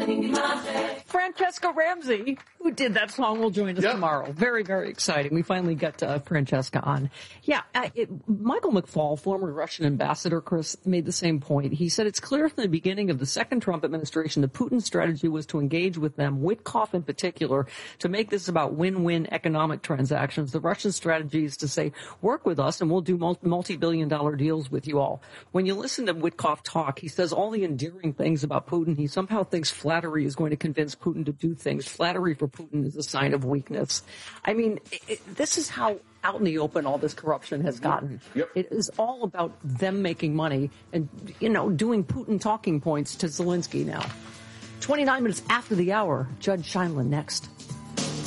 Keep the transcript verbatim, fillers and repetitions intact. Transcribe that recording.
Francesca Ramsey, who did that song, will join us yep. tomorrow. Very, very exciting. We finally got uh, Francesca on. Yeah, uh, it, Michael McFaul, former Russian ambassador, Chris, made the same point. He said it's clear from the beginning of the second Trump administration that Putin's strategy was to engage with them, Witkoff in particular, to make this about win-win economic transactions. The Russian strategy is to say, work with us and we'll do multi-billion dollar deals with you all. When you listen to Witkoff talk, he says all the endearing things about Putin. He somehow thinks flattery is going to convince Putin to do things. Flattery for Putin is a sign of weakness. I mean, it, this is how out in the open all this corruption has gotten. Yep. It is all about them making money and, you know, doing Putin talking points to Zelensky now. twenty-nine minutes after the hour, Judge Scheindlin next.